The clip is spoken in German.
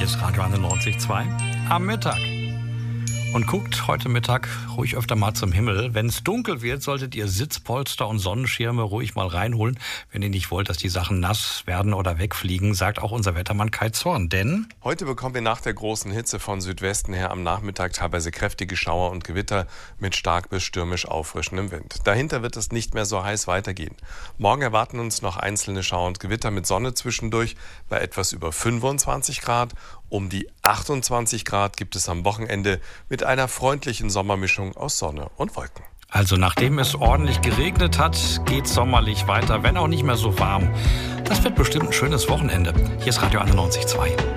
Hier ist Radio 91.2 am Mittag. Und guckt heute Mittag ruhig öfter mal zum Himmel. Wenn es dunkel wird, solltet ihr Sitzpolster und Sonnenschirme ruhig mal reinholen. Wenn ihr nicht wollt, dass die Sachen nass werden oder wegfliegen, sagt auch unser Wettermann Kai Zorn. Denn heute bekommen wir nach der großen Hitze von Südwesten her am Nachmittag teilweise kräftige Schauer und Gewitter mit stark bis stürmisch auffrischendem Wind. Dahinter wird es nicht mehr so heiß weitergehen. Morgen erwarten uns noch einzelne Schauer und Gewitter mit Sonne zwischendurch bei etwas über 25 Grad. Um die 28 Grad gibt es am Wochenende mit einer freundlichen Sommermischung aus Sonne und Wolken. also nachdem es ordentlich geregnet hat, geht's sommerlich weiter, wenn auch nicht mehr so warm. Das wird bestimmt ein schönes Wochenende. Hier ist Radio 91.2.